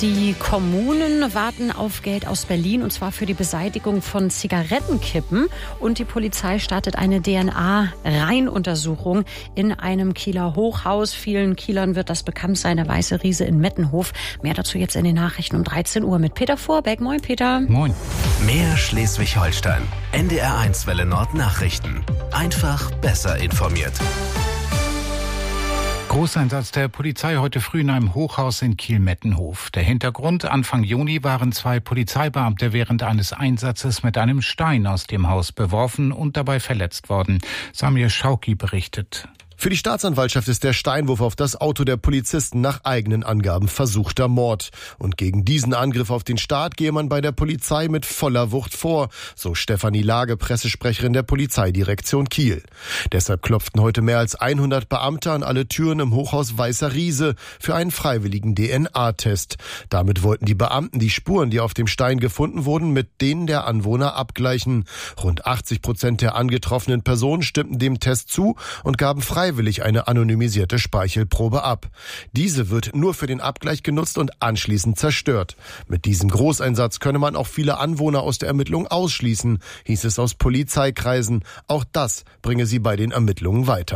Die Kommunen warten auf Geld aus Berlin, und zwar für die Beseitigung von Zigarettenkippen. Und die Polizei startet eine DNA-Reihenuntersuchung in einem Kieler Hochhaus. Vielen Kielern wird das bekannt sein, der Weiße Riese in Mettenhof. Mehr dazu jetzt in den Nachrichten um 13 Uhr mit Peter Vorbeck. Moin, Peter. Moin. Mehr Schleswig-Holstein. NDR1 Welle Nord Nachrichten. Einfach besser informiert. Großeinsatz der Polizei heute früh in einem Hochhaus in Kiel-Mettenhof. Der Hintergrund: Anfang Juni waren 2 Polizeibeamte während eines Einsatzes mit einem Stein aus dem Haus beworfen und dabei verletzt worden. Samir Schauki berichtet. Für die Staatsanwaltschaft ist der Steinwurf auf das Auto der Polizisten nach eigenen Angaben versuchter Mord. Und gegen diesen Angriff auf den Staat gehe man bei der Polizei mit voller Wucht vor, so Stefanie Lage, Pressesprecherin der Polizeidirektion Kiel. Deshalb klopften heute mehr als 100 Beamte an alle Türen im Hochhaus Weißer Riese für einen freiwilligen DNA-Test. Damit wollten die Beamten die Spuren, die auf dem Stein gefunden wurden, mit denen der Anwohner abgleichen. Rund 80% der angetroffenen Personen stimmten dem Test zu und gaben freiwillig eine anonymisierte Speichelprobe ab. Diese wird nur für den Abgleich genutzt und anschließend zerstört. Mit diesem Großeinsatz könne man auch viele Anwohner aus der Ermittlung ausschließen, hieß es aus Polizeikreisen. Auch das bringe sie bei den Ermittlungen weiter.